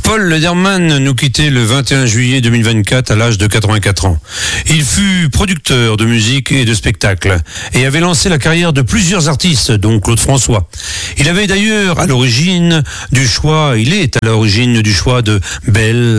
Paul Lederman nous quittait le 21 juillet 2024 à l'âge de 84 ans. Il fut producteur de musique et de spectacle et avait lancé la carrière de plusieurs artistes, dont Claude François. Il est à l'origine du choix de Belle